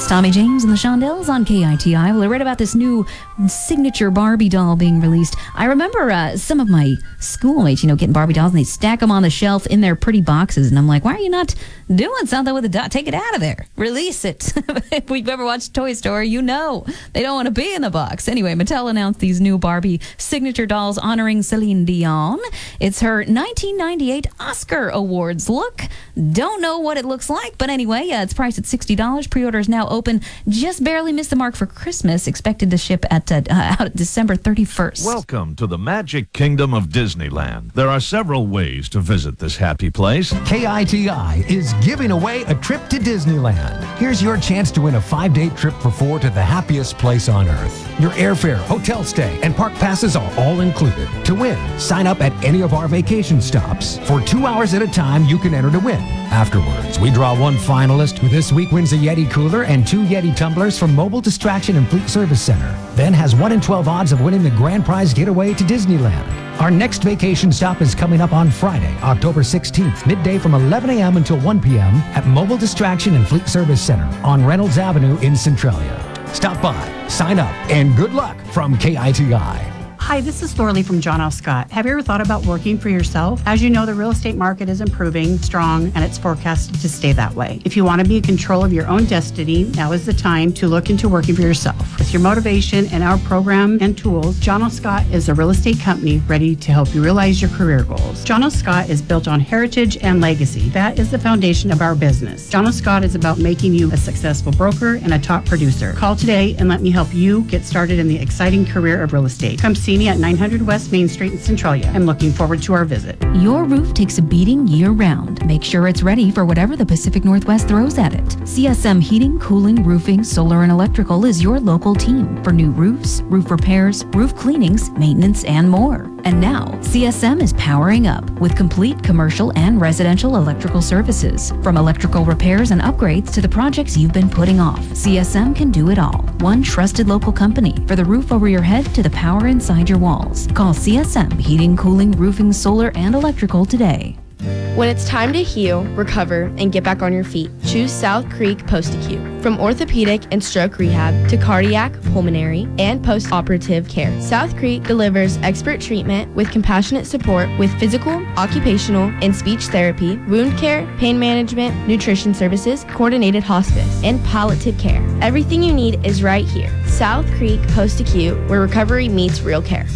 It's Tommy James and the Shondells on KITI. Well, I read about this new signature Barbie doll being released. I remember some of my schoolmates, getting Barbie dolls, and they stack them on the shelf in their pretty boxes. And I'm like, why are you not doing something with the doll? Take it out of there. Release it. If we've ever watched Toy Story, they don't want to be in the box. Anyway, Mattel announced these new Barbie signature dolls honoring Celine Dion. It's her 1998 Oscar Awards look. Don't know what it looks like, but anyway, it's priced at $60. Pre-order is now open. Just barely missed the mark for Christmas. Expected to ship out December 31st. Welcome to the Magic Kingdom of Disneyland. There are several ways to visit this happy place. KITI is giving away a trip to Disneyland. Here's your chance to win a 5-day trip for 4 to the happiest place on earth. Your airfare, hotel stay, and park passes are all included. To win, sign up at any of our vacation stops. For 2 hours at a time, you can enter to win. Afterwards, we draw one finalist who this week wins a Yeti cooler and 2 Yeti tumblers from Mobile Distraction and Fleet Service Center. Then has 1 in 12 odds of winning the grand prize getaway to Disneyland. Our next vacation stop is coming up on Friday, October 16th, midday from 11 a.m. until 1 p.m. at Mobile Distraction and Fleet Service Center on Reynolds Avenue in Centralia. Stop by, sign up, and good luck from KITI. Hi, this is Thorley from John L. Scott. Have you ever thought about working for yourself? As you know, the real estate market is improving, strong, and it's forecasted to stay that way. If you want to be in control of your own destiny, now is the time to look into working for yourself. With your motivation and our program and tools, John L. Scott is a real estate company ready to help you realize your career goals. John L. Scott is built on heritage and legacy. That is the foundation of our business. John L. Scott is about making you a successful broker and a top producer. Call today and let me help you get started in the exciting career of real estate. Come see me at 900 West Main Street in Centralia. I'm looking forward to our visit. Your roof takes a beating year-round. Make sure it's ready for whatever the Pacific Northwest throws at it. CSM Heating, Cooling, Roofing, Solar, and Electrical is your local team for new roofs, roof repairs, roof cleanings, maintenance, and more. And now, CSM is powering up with complete commercial and residential electrical services. From electrical repairs and upgrades to the projects you've been putting off, CSM can do it all. One trusted local company for the roof over your head to the power inside your walls. Call CSM Heating, Cooling, Roofing, Solar, and Electrical today. When it's time to heal, recover, and get back on your feet, choose South Creek Post-Acute. From orthopedic and stroke rehab to cardiac, pulmonary, and post-operative care, South Creek delivers expert treatment with compassionate support with physical, occupational, and speech therapy, wound care, pain management, nutrition services, coordinated hospice, and palliative care. Everything you need is right here. South Creek Post-Acute, where recovery meets real care.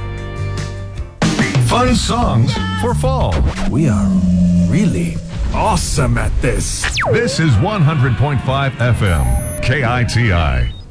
Fun songs for fall. We are really awesome at this. This is 100.5 FM, KITI.